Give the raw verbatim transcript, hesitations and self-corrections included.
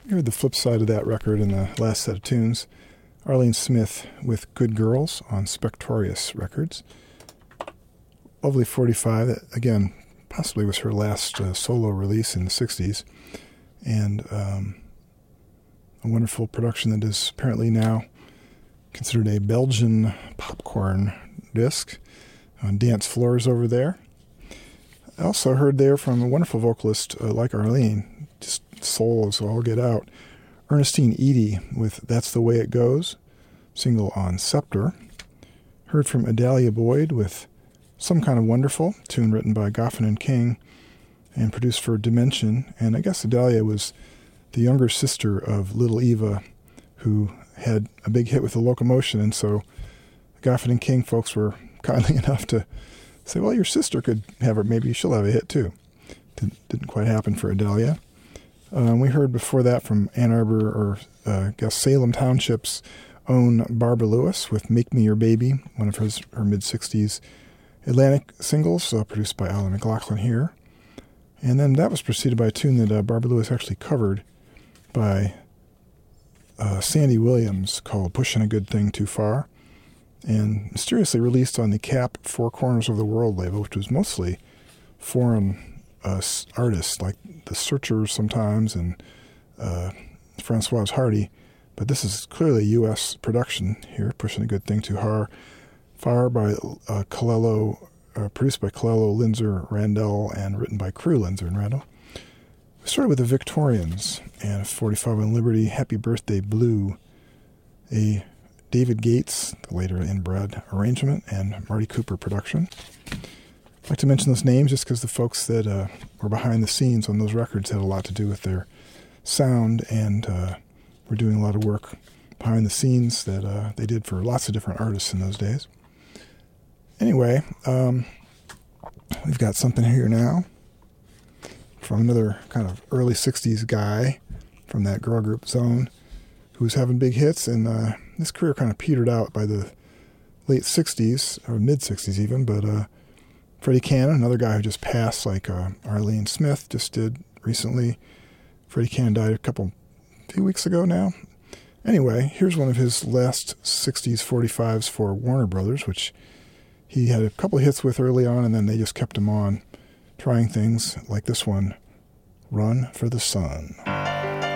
You heard the flip side of that record in the last set of tunes. Arlene Smith with Good Girls on Spectorious Records. Lovely forty-five, that again, possibly was her last uh, solo release in the sixties. And um, a wonderful production that is apparently now considered a Belgian popcorn disc on dance floors over there. I also heard there from a wonderful vocalist uh, like Arlene, just soul as all get out, Ernestine Eady with That's the Way It Goes, single on Scepter. Heard from Adalia Boyd with Some Kind of Wonderful, tune written by Goffin and King and produced for Dimension. And I guess Adalia was the younger sister of Little Eva, who had a big hit with the Locomotion, and so the Goffin and King folks were kindly enough to say, well, your sister could have her, maybe she'll have a hit too. Didn't, didn't quite happen for Adalia. Um, we heard before that from Ann Arbor, or uh, I guess Salem Township's own Barbara Lewis with Make Me Your Baby, one of his, her mid-sixties Atlantic singles, uh, produced by Alan McLaughlin here. And then that was preceded by a tune that uh, Barbara Lewis actually covered by uh, Sandy Williams called Pushing a Good Thing Too Far, and mysteriously released on the Cap Four Corners of the World label, which was mostly foreign uh, artists, like The Searchers sometimes, and uh, Francoise Hardy. But this is clearly a U S production here, Pushing a Good Thing Too Far, far by uh, Colello, uh, produced by Colello, Linzer, Randell, and written by Crew, Linzer, and Randell. We started with the Victorians and forty-five on Liberty, Happy Birthday Blue, a David Gates, the later inbred arrangement, and Marty Cooper production. I'd like to mention those names just because the folks that uh, were behind the scenes on those records had a lot to do with their sound, and uh, were doing a lot of work behind the scenes that uh, they did for lots of different artists in those days. Anyway, um, we've got something here now from another kind of early sixties guy from that girl group Zone who was having big hits, and uh, his career kind of petered out by the late sixties, or mid-sixties even, but uh, Freddie Cannon, another guy who just passed, like uh, Arlene Smith just did recently. Freddie Cannon died a couple, few weeks ago now. Anyway, here's one of his last sixties forty-fives for Warner Brothers, which he had a couple of hits with early on, and then they just kept him on, trying things like this one, Run for the Sun.